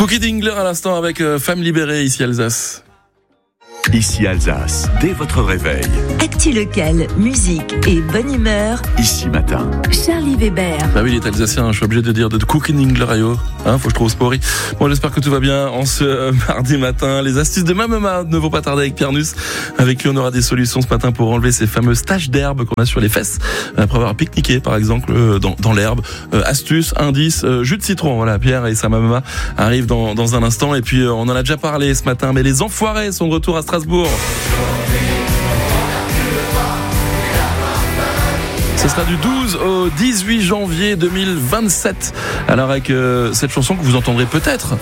Cookie Dingler à l'instant avec Femme libérée ici Alsace. Ici Alsace, dès votre réveil. Actu local, musique et bonne humeur. Ici matin. Charlie Weber. Bah oui, il est alsacien, je suis obligé de dire de Cookie Dingler, faut que je trouve spori. Bon, j'espère que tout va bien en ce mardi matin. Les astuces de ma maman ne vont pas tarder avec Pierre Nuss. Avec lui, on aura des solutions ce matin pour enlever ces fameuses taches d'herbe qu'on a sur les fesses après avoir pique-niqué, par exemple, dans l'herbe. Astuces, indices, jus de citron. Voilà, Pierre et sa maman arrivent dans un instant. Et puis, on en a déjà parlé ce matin, mais les enfoirés sont de retour à Strasbourg. Ce sera du 12 au 18 janvier 2027. Alors avec cette chanson que vous entendrez peut-être.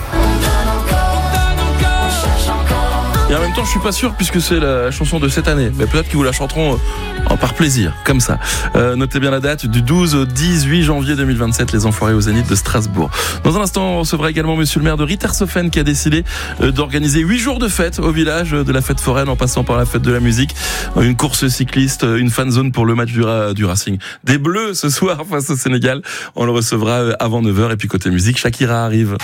Et en même temps, je suis pas sûr puisque c'est la chanson de cette année. Mais peut-être qu'ils vous la chanteront par plaisir, comme ça. Notez bien la date, du 12 au 18 janvier 2027, les Enfoirés au Zénith de Strasbourg. Dans un instant, on recevra également monsieur le maire de Rittershofen qui a décidé d'organiser 8 jours de fête au village, de la fête foraine en passant par la fête de la musique, une course cycliste, une fan zone pour le match du Racing. Des Bleus ce soir face au Sénégal. On le recevra avant 9h. Et puis côté musique, Shakira arrive.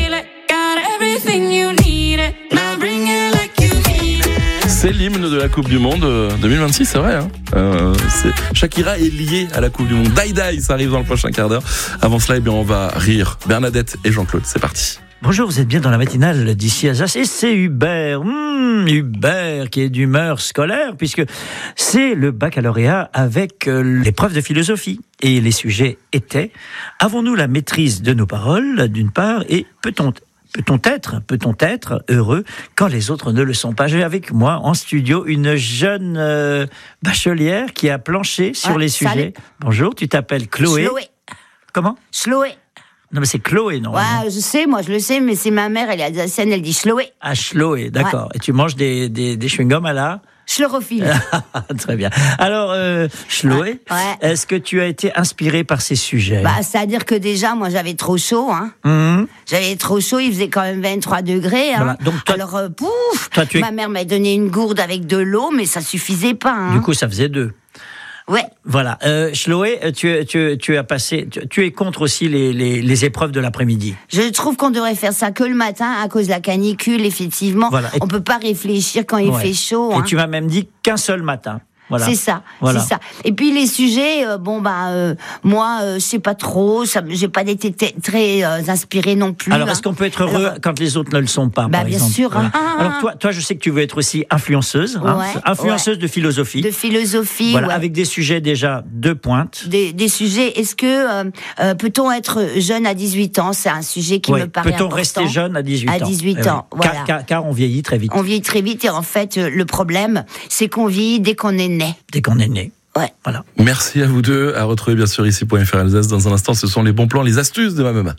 C'est l'hymne de la Coupe du Monde 2026, c'est vrai. Shakira est liée à la Coupe du Monde. Die, ça arrive dans le prochain quart d'heure. Avant cela, on va rire. Bernadette et Jean-Claude, c'est parti. Bonjour, vous êtes bien dans la matinale d'ici Alsace et c'est Hubert. Hubert qui est d'humeur scolaire puisque c'est le baccalauréat avec l'épreuve de philosophie. Et les sujets étaient: avons-nous la maîtrise de nos paroles d'une part et peut-on être heureux quand les autres ne le sont pas? J'ai avec moi en studio une jeune bachelière qui a planché sur les sujets. Salut. Bonjour, tu t'appelles Chloé. Chloé. Comment? Chloé. Non mais c'est Chloé, non? Ouais, je sais, moi je le sais, mais c'est ma mère, elle est alsacienne, elle dit Chloé. Ah, Chloé, d'accord. Ouais. Et tu manges des chewing-gums à la... Chlorophylle. Très bien. Alors, Chloé, est-ce que tu as été inspirée par ces sujets? C'est-à-dire que déjà, moi, j'avais trop chaud. J'avais trop chaud, il faisait quand même 23 degrés. Voilà. Donc, alors, ma mère m'a donné une gourde avec de l'eau, mais ça suffisait pas. Du coup, ça faisait 2. Ouais. Voilà. Chloé, tu es contre aussi les épreuves de l'après-midi. Je trouve qu'on devrait faire ça que le matin à cause de la canicule, effectivement. Voilà. On peut pas réfléchir quand il fait chaud. Et tu m'as même dit qu'un seul matin. Voilà. C'est ça. Et puis les sujets, moi, je sais pas trop, j'ai pas été très inspirée non plus. Alors, est-ce qu'on peut être heureux quand les autres ne le sont pas, par bien exemple? sûr. Voilà. Alors toi, je sais que tu veux être aussi influenceuse, influenceuse de philosophie. De philosophie, voilà, avec des sujets déjà de pointe. Des sujets. Est-ce que peut-on être jeune à 18 ans? C'est un sujet qui me paraît important. Peut-on rester jeune à 18 ans? À 18 ans, voilà. Car on vieillit très vite. On vieillit très vite et en fait, le problème, c'est qu'on vieillit dès qu'on est né. Dès qu'on est né. Ouais. Voilà. Merci à vous deux. À retrouver bien sûr ici.fr Alsace. Dans un instant, ce sont les bons plans, les astuces de ma maman.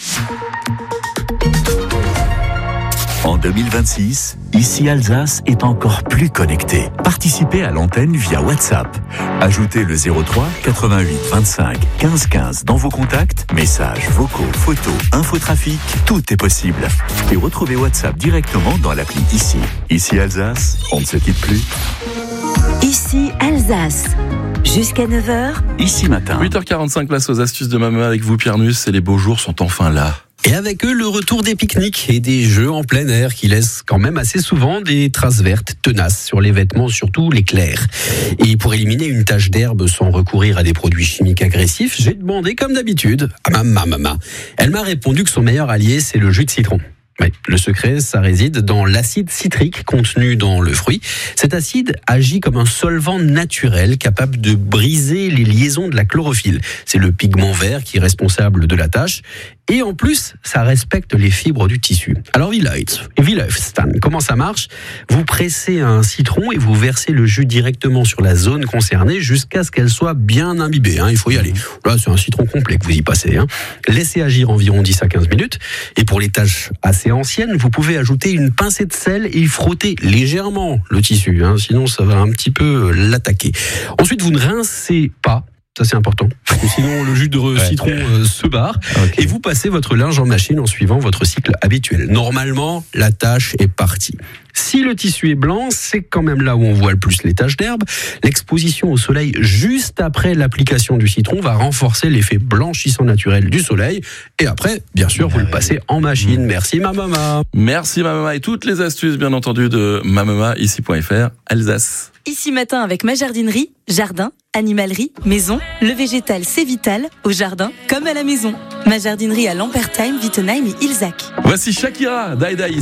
En 2026, Ici Alsace est encore plus connecté. Participez à l'antenne via WhatsApp. Ajoutez le 03 88 25 15 15 dans vos contacts. Messages, vocaux, photos, infotrafic, tout est possible. Et retrouvez WhatsApp directement dans l'appli Ici. Ici Alsace, on ne se quitte plus. Ici Alsace. Jusqu'à 9h. Ici matin. 8h45, place aux astuces de maman avec vous, Pierre Nuss, et les beaux jours sont enfin là. Et avec eux, le retour des pique-niques et des jeux en plein air qui laissent quand même assez souvent des traces vertes tenaces sur les vêtements, surtout les clairs. Et pour éliminer une tache d'herbe sans recourir à des produits chimiques agressifs, j'ai demandé comme d'habitude à ma maman. Elle m'a répondu que son meilleur allié, c'est le jus de citron. Oui, le secret, ça réside dans l'acide citrique contenu dans le fruit. Cet acide agit comme un solvant naturel capable de briser les liaisons de la chlorophylle. C'est le pigment vert qui est responsable de la tache. Et en plus, ça respecte les fibres du tissu. Alors, Stan, comment ça marche ? Vous pressez un citron et vous versez le jus directement sur la zone concernée jusqu'à ce qu'elle soit bien imbibée. Il faut y aller. Là, c'est un citron complet que vous y passez. Laissez agir environ 10 à 15 minutes. Et pour les taches assez anciennes, vous pouvez ajouter une pincée de sel et frotter légèrement le tissu. Sinon, ça va un petit peu l'attaquer. Ensuite, vous ne rincez pas. Ça, c'est important. Sinon, le jus de citron se barre. Okay. Et vous passez votre linge en machine en suivant votre cycle habituel. Normalement, la tâche est partie. Si le tissu est blanc, c'est quand même là où on voit le plus les taches d'herbe. L'exposition au soleil juste après l'application du citron va renforcer l'effet blanchissant naturel du soleil. Et après, bien sûr, vous le passez en machine. Merci ma maman. Merci ma maman, et toutes les astuces bien entendu de ma maman ici.fr Alsace. Ici Matin avec ma jardinerie, jardin, animalerie, maison, le végétal c'est vital, au jardin comme à la maison. Ma jardinerie à Lampertheim, Wittenheim et Ilzac. Voici Shakira, Die Die.